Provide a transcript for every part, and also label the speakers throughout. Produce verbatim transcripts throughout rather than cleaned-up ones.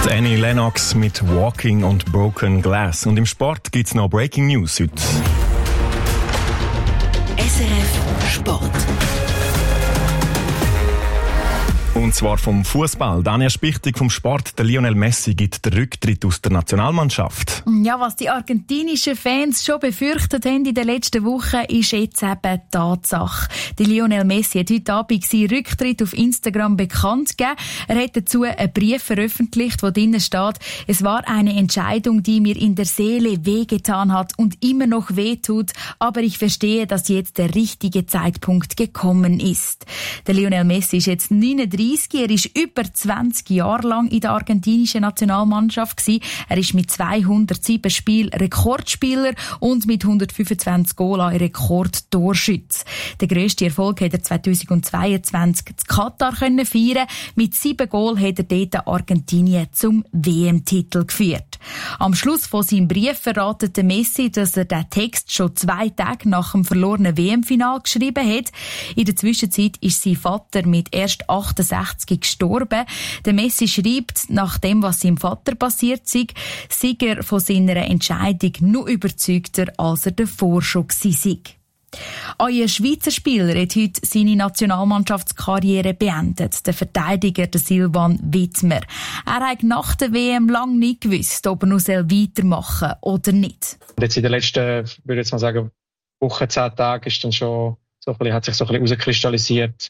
Speaker 1: Annie Lennox mit Walking und Broken Glass. Und im Sport gibt's noch Breaking News heute.
Speaker 2: S R F Sport.
Speaker 1: Und zwar vom Fußball. Daniel Spichtig vom Sport. Der Lionel Messi gibt den Rücktritt aus der Nationalmannschaft.
Speaker 3: Ja, was die argentinischen Fans schon befürchtet haben in den letzten Wochen, ist jetzt eben Tatsache. Der Lionel Messi hat heute Abend seinen Rücktritt auf Instagram bekannt gegeben. Er hat dazu einen Brief veröffentlicht, wo drinnen steht: Es war eine Entscheidung, die mir in der Seele wehgetan hat und immer noch wehtut, aber ich verstehe, dass jetzt der richtige Zeitpunkt gekommen ist. Der Lionel Messi ist jetzt neununddreißig. Er war über zwanzig Jahre lang in der argentinischen Nationalmannschaft gewesen. Er ist mit zweihundertsieben Spielen Rekordspieler und mit hundertfünfundzwanzig Goal ein Rekordtorschütze. Den grössten Erfolg hat er zweitausendzweiundzwanzig in Katar können feiern. Mit sieben Goal hat er dort Argentinien zum W M-Titel geführt. Am Schluss von seinem Brief verratet der Messi, dass er den Text schon zwei Tage nach dem verlorenen W M-Final geschrieben hat. In der Zwischenzeit ist sein Vater mit erst achtundsechzig gestorben. Der Messi schreibt, nach dem, was seinem Vater passiert sei, sei er von seiner Entscheidung noch überzeugter, als er davor schon gewesen sei. Euer Schweizer Spieler hat heute seine Nationalmannschaftskarriere beendet. Der Verteidiger, der Silvan Wittmer. Er hat nach der W M lange nicht gewusst, ob er noch weitermachen soll oder nicht.
Speaker 4: Jetzt in den letzten, würde ich jetzt mal sagen, Wochen, zehn Tagen ist dann schon so ein bisschen, hat sich so ein bisschen herauskristallisiert.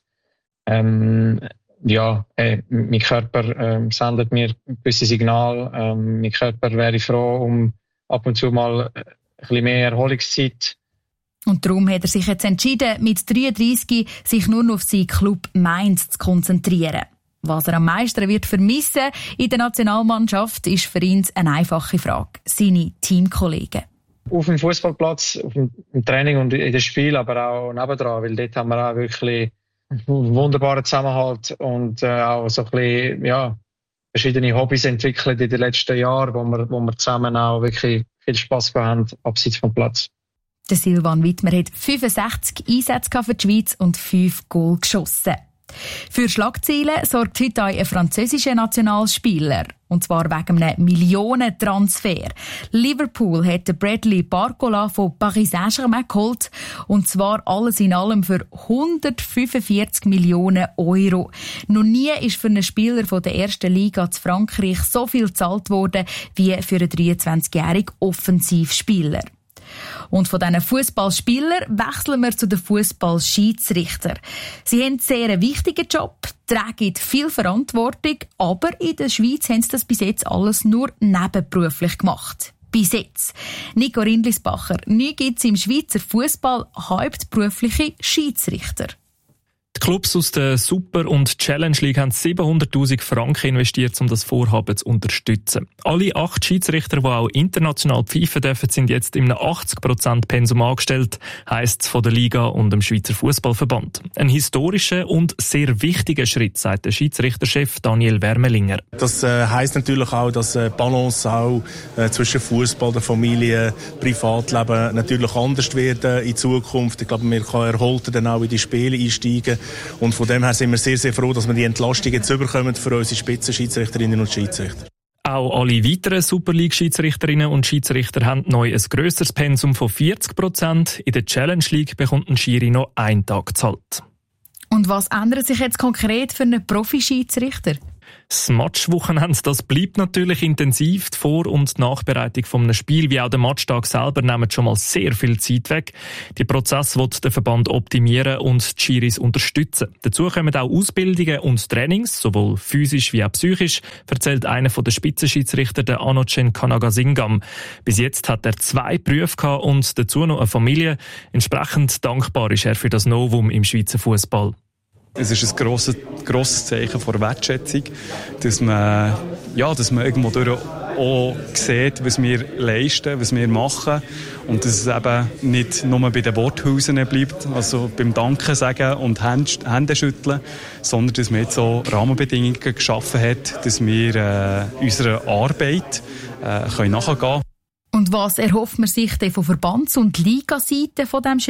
Speaker 4: Ähm, ja, äh, mein Körper ähm, sendet mir gewisse Signale. Ähm, mein Körper wäre froh um ab und zu mal ein bisschen mehr Erholungszeit.
Speaker 3: Und darum hat er sich jetzt entschieden, mit dreiunddreißig sich nur noch auf seinen Club Mainz zu konzentrieren. Was er am meisten wird vermissen in der Nationalmannschaft, ist für ihn eine einfache Frage: seine Teamkollegen.
Speaker 4: Auf dem Fußballplatz, auf dem, im Training und in den Spielen, aber auch nebendran, weil dort haben wir auch wirklich einen wunderbaren Zusammenhalt und äh, auch so ein bisschen, ja, verschiedene Hobbys entwickelt in den letzten Jahren, wo wir, wo wir zusammen auch wirklich viel Spass gehabt haben, abseits vom Platz.
Speaker 3: Der Silvan Wittmer hat fünfundsechzig Einsätze für die Schweiz und fünf Goal geschossen. Für Schlagzeilen sorgt heute ein französischer Nationalspieler. Und zwar wegen einem Millionentransfer. Liverpool hat Bradley Barcola von Paris Saint-Germain geholt. Und zwar alles in allem für hundertfünfundvierzig Millionen Euro. Noch nie ist für einen Spieler von der ersten Liga zu Frankreich so viel gezahlt worden wie für einen dreiundzwanzigjährigen Offensivspieler. Und von diesen Fußballspielern wechseln wir zu den Fußballschiedsrichtern. Sie haben einen sehr wichtigen Job, tragen viel Verantwortung, aber in der Schweiz haben sie das bis jetzt alles nur nebenberuflich gemacht. Bis jetzt. Nico Rindlisbacher, neu gibt es im Schweizer Fußball hauptberufliche Schiedsrichter.
Speaker 5: Die Clubs aus der Super- und Challenge League haben siebenhunderttausend Franken investiert, um das Vorhaben zu unterstützen. Alle acht Schiedsrichter, die auch international pfeifen dürfen, sind jetzt in einem achtzig Prozent Pensum angestellt, heisst es von der Liga und dem Schweizer Fußballverband. Ein historischer und sehr wichtiger Schritt, sagt der Schiedsrichterchef Daniel Wermelinger.
Speaker 6: Das äh, heisst natürlich auch, dass äh, Balance auch äh, zwischen Fußball, der Familie, Privatleben natürlich anders wird äh, in Zukunft. Ich glaube, wir können erholter dann auch in die Spiele einsteigen. Und von dem her sind wir sehr, sehr froh, dass wir die Entlastung jetzt bekommen für unsere Spitzenschiedsrichterinnen und Schiedsrichter.
Speaker 5: Auch alle weiteren Super League-Schiedsrichterinnen und Schiedsrichter haben neu ein grösseres Pensum von vierzig Prozent. In der Challenge League bekommt ein Schiri noch einen Tag gezahlt.
Speaker 3: Und was ändert sich jetzt konkret für einen Profi-Schiedsrichter?
Speaker 5: Das Matchwochenende, das bleibt natürlich intensiv. Die Vor- und Nachbereitung von einem Spiel wie auch der Matchtag selber nehmen schon mal sehr viel Zeit weg. Die Prozesse wird der Verband optimieren und die Schiris unterstützen. Dazu kommen auch Ausbildungen und Trainings, sowohl physisch wie auch psychisch, erzählt einer der Spitzenschiedsrichter, der Anocen Kanagasingam. Bis jetzt hat er zwei Berufe gehabt und dazu noch eine Familie. Entsprechend dankbar ist er für das Novum im Schweizer Fußball.
Speaker 7: Es ist ein grosses, grosses Zeichen von Wertschätzung, dass man, ja, dass man irgendwo durch auch sieht, was wir leisten, was wir machen und dass es eben nicht nur bei den Worthülsen bleibt, also beim Danken sagen und Hände schütteln, sondern dass man jetzt so Rahmenbedingungen geschaffen hat, dass wir äh, unserer Arbeit äh, können nachgehen können.
Speaker 3: Und was erhofft man sich denn von Verbands- und Ligaseite von diesem Schritt?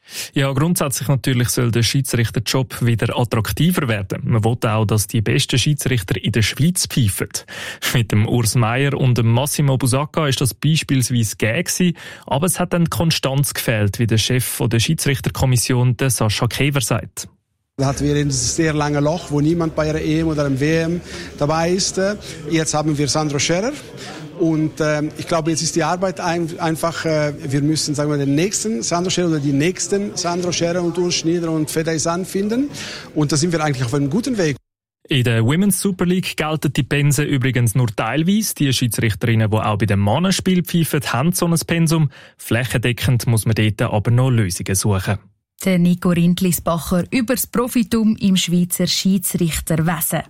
Speaker 5: Ja, grundsätzlich natürlich soll der Schiedsrichterjob wieder attraktiver werden. Man will auch, dass die besten Schiedsrichter in der Schweiz pfeifen. Mit dem Urs Meier und dem Massimo Busacca ist das beispielsweise gegeben, aber es hat dann Konstanz gefehlt, wie der Chef der Schiedsrichterkommission, der Sascha Kever, sagt.
Speaker 8: Da hatten wir ein sehr langes Loch, wo niemand bei einer E M oder einem W M dabei ist. Jetzt haben wir Sandro Scherer. Und äh, ich glaube, jetzt ist die Arbeit ein, einfach, äh, wir müssen sagen wir, den nächsten Sandro Scherer oder die nächsten Sandro Scherer und Urs Schneider und Fedaysan finden. Und da sind wir eigentlich auf einem guten Weg.
Speaker 5: In der Women's Super League gelten die Pensen übrigens nur teilweise. Die Schiedsrichterinnen, die auch bei dem Mannenspiel pfeifen, haben so ein Pensum. Flächendeckend muss man dort aber noch Lösungen suchen.
Speaker 3: Der Nico Rindlisbacher über das Profitum im Schweizer Schiedsrichterwesen.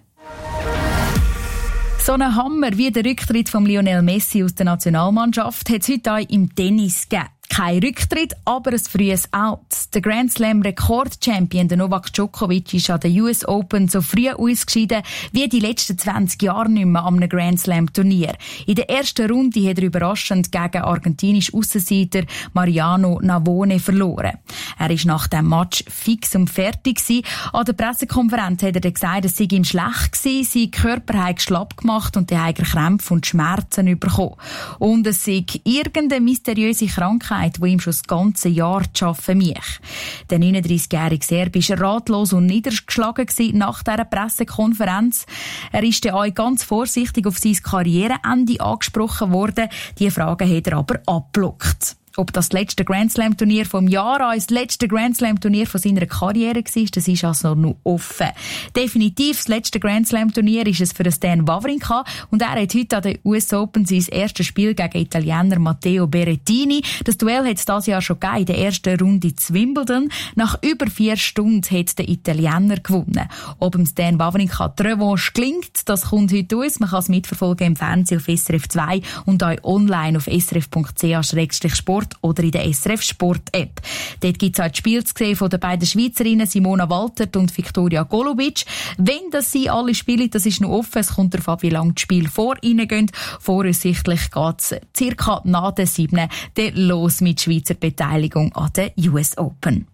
Speaker 3: So einen Hammer wie der Rücktritt von Lionel Messi aus der Nationalmannschaft hat es heute auch im Tennis gegeben. Kein Rücktritt, aber ein frühes Out. Der Grand Slam Rekord-Champion Novak Djokovic ist an der U S Open so früh ausgeschieden wie die letzten zwanzig Jahre nicht mehr an einem Grand Slam Turnier. In der ersten Runde hat er überraschend gegen argentinisch Aussenseiter Mariano Navone verloren. Er ist nach dem Match fix und fertig gewesen. An der Pressekonferenz hat er dann gesagt, es sei ihm schlecht gewesen, sein Körper habe schlapp gemacht und er habe Krämpfe und Schmerzen bekommen. Und es sei irgendeine mysteriöse Krankheit, die ihm schon das ganze Jahr zu arbeiten mich. Der neununddreissigjährige Serb war ratlos und niedergeschlagen nach dieser Pressekonferenz. Er ist dann auch ganz vorsichtig auf sein Karriereende angesprochen worden. Diese Frage hat er aber abgeblockt. Ob das, das letzte Grand Slam Turnier vom Jahr an das letzte Grand Slam Turnier von seiner Karriere war, das ist also noch offen. Definitiv das letzte Grand Slam Turnier ist es für Stan Wawrinka und er hat heute an der U S Open sein erstes Spiel gegen Italiener Matteo Berrettini. Das Duell hat es dieses Jahr schon gegeben in der ersten Runde zu Wimbledon. Nach über vier Stunden hat der Italiener gewonnen. Ob dem Stan Wawrinka die Revanche gelingt, das kommt heute aus. Man kann es mitverfolgen im Fernsehen auf S R F zwei und auch online auf s r f punkt c h slash sport oder in der S R F Sport App. Dort gibt es auch das Spiel zu sehen von den beiden Schweizerinnen Simona Waltert und Viktoria Golubic. Wenn das sie alle spielen, das ist noch offen. Es kommt darauf an, wie lange das Spiel vor ihnen geht. Voraussichtlich geht es circa nach der sieben los mit Schweizer Beteiligung an der U S Open.